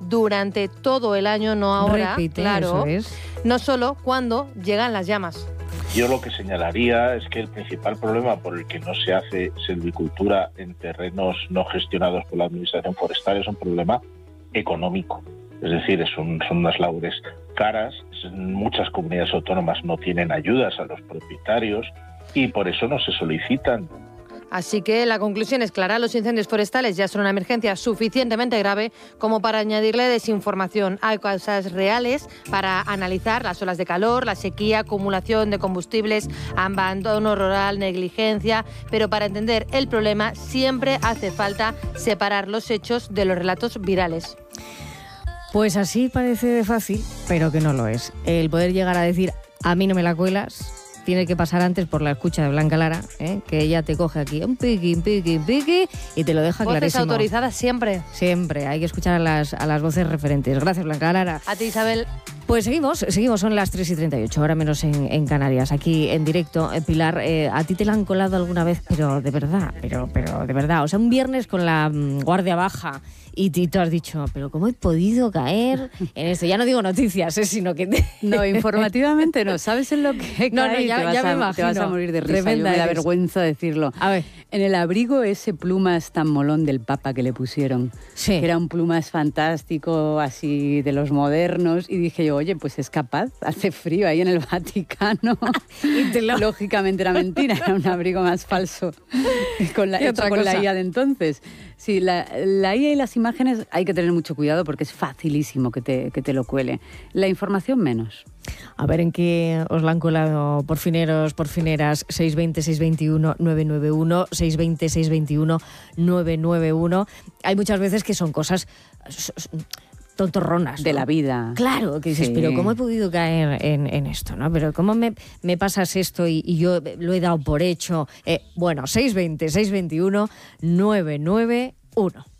durante todo el año, no ahora, Repite, claro, eso es. no solo cuando llegan las llamas. Yo lo que señalaría es que el principal problema por el que no se hace silvicultura en terrenos no gestionados por la Administración Forestal es un problema económico. Es decir, son unas labores caras, muchas comunidades autónomas no tienen ayudas a los propietarios y por eso no se solicitan. Así que la conclusión es clara, los incendios forestales ya son una emergencia suficientemente grave como para añadirle desinformación. Hay causas reales para analizar: las olas de calor, la sequía, acumulación de combustibles, abandono rural, negligencia. Pero para entender el problema siempre hace falta separar los hechos de los relatos virales. Pues así parece de fácil, pero que no lo es. El poder llegar a decir, a mí no me la cuelas, tiene que pasar antes por la escucha de Blanca Lara, que ella te coge aquí un piqui y te lo deja Voces clarísimo. autorizadas siempre. Siempre, hay que escuchar a las voces referentes. Gracias, Blanca Lara. A ti, Isabel. Pues seguimos, son las 3:38, ahora menos en Canarias, aquí en directo. Pilar, ¿a ti te la han colado alguna vez? Pero de verdad, o sea, un viernes con la guardia baja y tú has dicho, pero ¿cómo he podido caer en esto? Ya no digo noticias, sino que... No, informativamente no, ¿sabes en lo que he caído? Ya me imagino. Te vas a morir de risa, Tremenda me da eres. vergüenza decirlo. A ver. En el abrigo ese plumas tan molón del Papa que le pusieron, Sí. que era un plumas fantástico, así de los modernos, y dije yo, oye, pues es capaz, hace frío ahí en el Vaticano. Lógicamente era mentira, era un abrigo más falso con la IA de entonces. Sí, la IA y las imágenes hay que tener mucho cuidado porque es facilísimo que te lo cuele. La información menos. A ver en qué os la han colado, porfineros, porfineras. 620-621-991, 620-621-991. Hay muchas veces que son cosas tontorronas, ¿no? De la vida. Claro, que dices, Sí. pero ¿cómo he podido caer en esto, no? Pero ¿cómo me pasas esto y yo lo he dado por hecho? Bueno, 620-621-991.